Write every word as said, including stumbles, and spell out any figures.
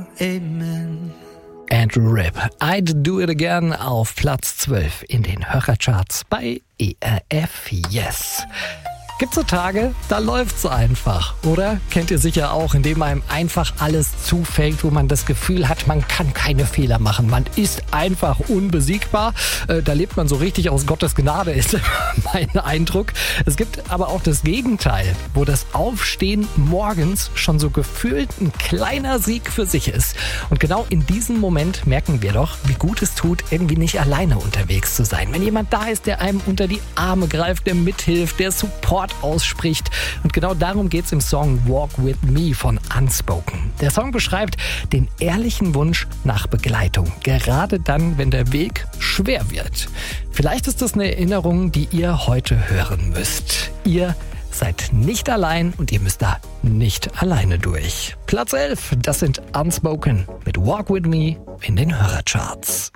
Amen. Andrew Ripp, I'd Do It Again auf Platz zwölf in den Hörercharts bei E R F Yes. Gibt's so Tage, da läuft's einfach, oder? Kennt ihr sicher auch, indem einem einfach alles zufällt, wo man das Gefühl hat, man kann keine Fehler machen. Man ist einfach unbesiegbar. Äh, da lebt man so richtig aus Gottes Gnade, ist mein Eindruck. Es gibt aber auch das Gegenteil, wo das Aufstehen morgens schon so gefühlt ein kleiner Sieg für sich ist. Und genau in diesem Moment merken wir doch, wie gut es tut, irgendwie nicht alleine unterwegs zu sein. Wenn jemand da ist, der einem unter die Arme greift, der mithilft, der Support ausspricht. Und genau darum geht's im Song Walk With Me von Unspoken. Der Song beschreibt den ehrlichen Wunsch nach Begleitung, gerade dann, wenn der Weg schwer wird. Vielleicht ist das eine Erinnerung, die ihr heute hören müsst. Ihr seid nicht allein und ihr müsst da nicht alleine durch. Platz elf, das sind Unspoken mit Walk With Me in den Hörercharts.